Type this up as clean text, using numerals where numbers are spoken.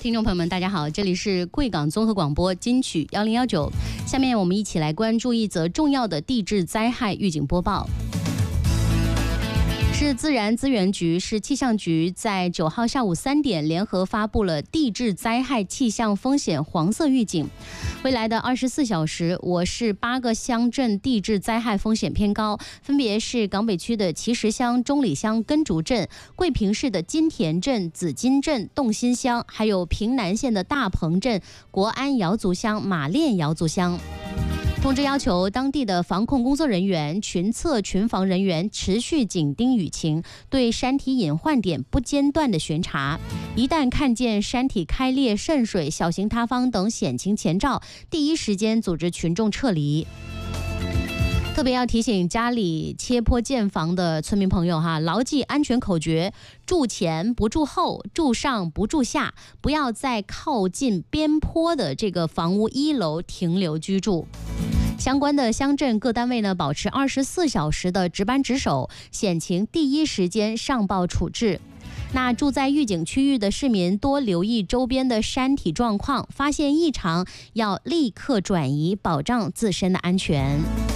听众朋友们，大家好，这里是贵港综合广播金曲1019，下面我们一起来关注一则重要的地质灾害预警播报。是自然资源局、市气象局在9号下午3点联合发布了地质灾害气象风险黄色预警。未来的24小时，我市8个乡镇地质灾害风险偏高，分别是港北区的奇石乡、中里乡、根竹镇，桂平市的金田镇、紫金镇、洞心乡，还有平南县的大鹏镇、国安瑶族乡、马练瑶族乡。通知要求当地的防控工作人员、群测群防人员持续紧盯雨情，对山体隐患点不间断的巡查。一旦看见山体开裂、渗水、小型塌方等险情前兆，第一时间组织群众撤离。特别要提醒家里切坡建房的村民朋友哈，牢记安全口诀：住前不住后，住上不住下，不要在靠近边坡的这个房屋1楼停留居住。相关的乡镇各单位呢，保持24小时的值班值守，险情第一时间上报处置。那住在预警区域的市民多留意周边的山体状况，发现异常要立刻转移，保障自身的安全。